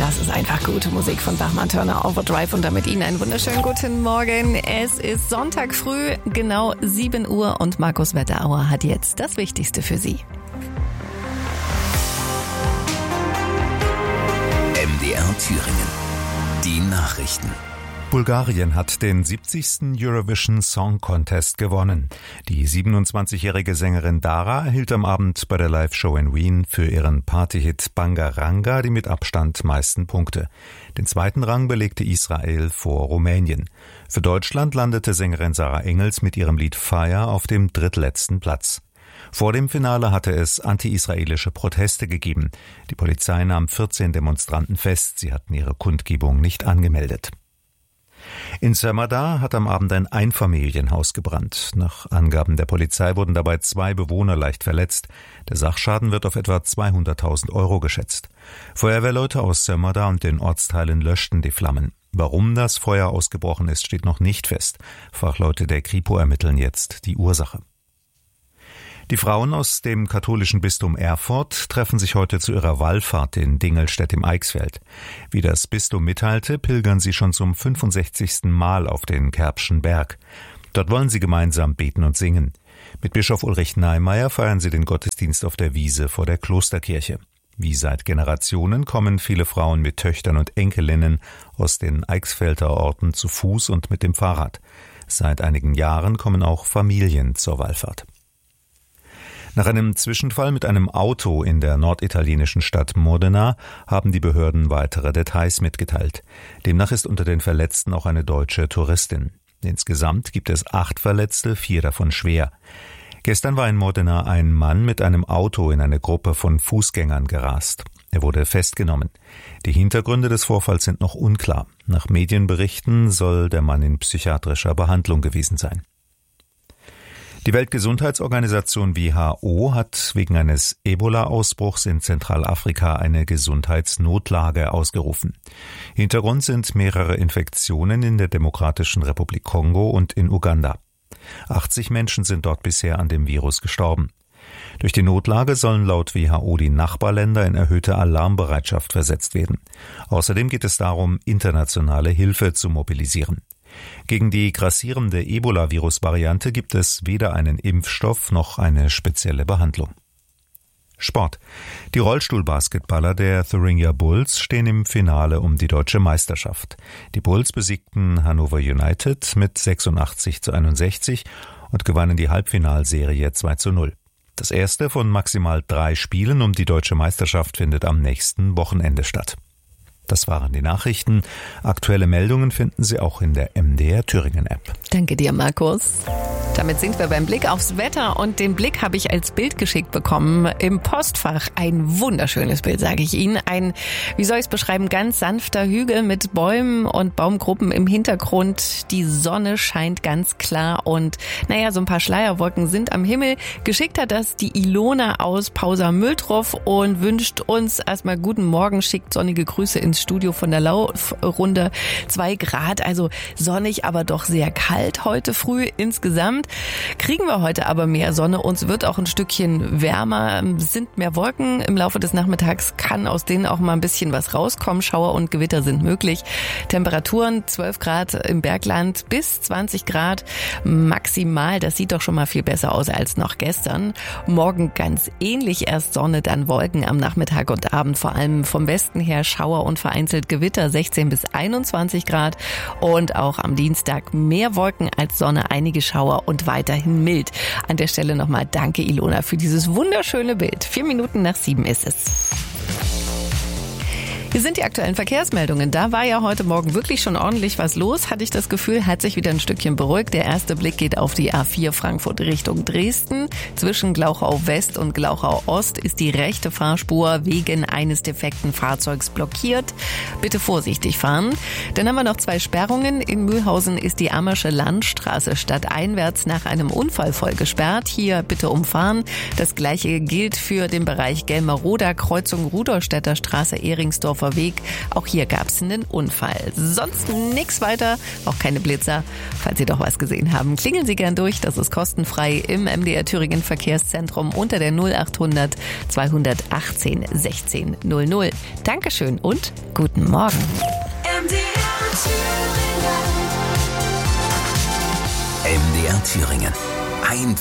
Das ist einfach gute Musik von Bachmann Turner Overdrive und damit Ihnen einen wunderschönen guten Morgen. Es ist Sonntag früh, genau 7 Uhr und Markus Wetterauer hat jetzt das Wichtigste für Sie. MDR Thüringen. Die Nachrichten. Bulgarien hat den 70. Eurovision Song Contest gewonnen. Die 27-jährige Sängerin Dara erhielt am Abend bei der Live-Show in Wien für ihren Partyhit Bangaranga die mit Abstand meisten Punkte. Den zweiten Rang belegte Israel vor Rumänien. Für Deutschland landete Sängerin Sarah Engels mit ihrem Lied Fire auf dem drittletzten Platz. Vor dem Finale hatte es anti-israelische Proteste gegeben. Die Polizei nahm 14 Demonstranten fest. Sie hatten ihre Kundgebung nicht angemeldet. In Sömmerda hat am Abend ein Einfamilienhaus gebrannt. Nach Angaben der Polizei wurden dabei 2 Bewohner leicht verletzt. Der Sachschaden wird auf etwa 200.000 Euro geschätzt. Feuerwehrleute aus Sömmerda und den Ortsteilen löschten die Flammen. Warum das Feuer ausgebrochen ist, steht noch nicht fest. Fachleute der Kripo ermitteln jetzt die Ursache. Die Frauen aus dem katholischen Bistum Erfurt treffen sich heute zu ihrer Wallfahrt in Dingelstedt im Eichsfeld. Wie das Bistum mitteilte, pilgern sie schon zum 65. Mal auf den Kerbschen Berg. Dort wollen sie gemeinsam beten und singen. Mit Bischof Ulrich Neimeyer feiern sie den Gottesdienst auf der Wiese vor der Klosterkirche. Wie seit Generationen kommen viele Frauen mit Töchtern und Enkelinnen aus den Eichsfelder Orten zu Fuß und mit dem Fahrrad. Seit einigen Jahren kommen auch Familien zur Wallfahrt. Nach einem Zwischenfall mit einem Auto in der norditalienischen Stadt Modena haben die Behörden weitere Details mitgeteilt. Demnach ist unter den Verletzten auch eine deutsche Touristin. Insgesamt gibt es 8 Verletzte, 4 davon schwer. Gestern war in Modena ein Mann mit einem Auto in eine Gruppe von Fußgängern gerast. Er wurde festgenommen. Die Hintergründe des Vorfalls sind noch unklar. Nach Medienberichten soll der Mann in psychiatrischer Behandlung gewesen sein. Die Weltgesundheitsorganisation WHO hat wegen eines Ebola-Ausbruchs in Zentralafrika eine Gesundheitsnotlage ausgerufen. Hintergrund sind mehrere Infektionen in der Demokratischen Republik Kongo und in Uganda. 80 Menschen sind dort bisher an dem Virus gestorben. Durch die Notlage sollen laut WHO die Nachbarländer in erhöhte Alarmbereitschaft versetzt werden. Außerdem geht es darum, internationale Hilfe zu mobilisieren. Gegen die grassierende Ebola-Virus-Variante gibt es weder einen Impfstoff noch eine spezielle Behandlung. Sport. Die Rollstuhlbasketballer der Thuringia Bulls stehen im Finale um die deutsche Meisterschaft. Die Bulls besiegten Hannover United mit 86:61 und gewannen die Halbfinalserie 2:0. Das erste von maximal 3 Spielen um die deutsche Meisterschaft findet am nächsten Wochenende statt. Das waren die Nachrichten. Aktuelle Meldungen finden Sie auch in der MDR Thüringen App. Danke dir, Markus. Damit sind wir beim Blick aufs Wetter und den Blick habe ich als Bild geschickt bekommen. Im Postfach ein wunderschönes Bild, sage ich Ihnen. Ein, wie soll ich es beschreiben, ganz sanfter Hügel mit Bäumen und Baumgruppen im Hintergrund. Die Sonne scheint ganz klar und so ein paar Schleierwolken sind am Himmel. Geschickt hat das die Ilona aus Pausa-Mültroff und wünscht uns erstmal guten Morgen, schickt sonnige Grüße ins Studio von der Laufrunde. 2 Grad, also sonnig, aber doch sehr kalt heute früh insgesamt. Kriegen wir heute aber mehr Sonne, uns wird auch ein Stückchen wärmer, sind mehr Wolken. Im Laufe des Nachmittags kann aus denen auch mal ein bisschen was rauskommen. Schauer und Gewitter sind möglich. Temperaturen 12 Grad im Bergland bis 20 Grad maximal. Das sieht doch schon mal viel besser aus als noch gestern. Morgen ganz ähnlich, erst Sonne, dann Wolken am Nachmittag und Abend. Vor allem vom Westen her Schauer und vereinzelt Gewitter 16 bis 21 Grad. Und auch am Dienstag mehr Wolken als Sonne, einige Schauer und weiterhin mild. An der Stelle nochmal danke, Ilona, für dieses wunderschöne Bild. 7:04 ist es. Hier sind die aktuellen Verkehrsmeldungen. Da war ja heute Morgen wirklich schon ordentlich was los, hatte ich das Gefühl, hat sich wieder ein Stückchen beruhigt. Der erste Blick geht auf die A4 Frankfurt Richtung Dresden. Zwischen Glauchau West und Glauchau Ost ist die rechte Fahrspur wegen eines defekten Fahrzeugs blockiert. Bitte vorsichtig fahren. Dann haben wir noch 2 Sperrungen. In Mühlhausen ist die Ammersche Landstraße stadteinwärts nach einem Unfall voll gesperrt. Hier bitte umfahren. Das gleiche gilt für den Bereich Gelmeroda, Kreuzung Rudolstädter Straße, Ehringsdorf Düsseldorfer Weg. Auch hier gab es einen Unfall. Sonst nichts weiter, auch keine Blitzer. Falls Sie doch was gesehen haben, klingeln Sie gern durch. Das ist kostenfrei im MDR Thüringen Verkehrszentrum unter der 0800 218 16 00. Dankeschön und guten Morgen. MDR Thüringen.